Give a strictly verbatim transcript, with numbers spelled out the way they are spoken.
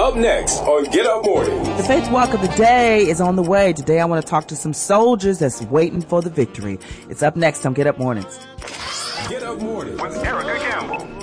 Up next on Get Up Mornings. The Faith Walk of the Day is on the way. Today I want to talk to some soldiers that's waiting for the victory. It's up next on Get Up Mornings. Get Up Mornings with Erica Campbell.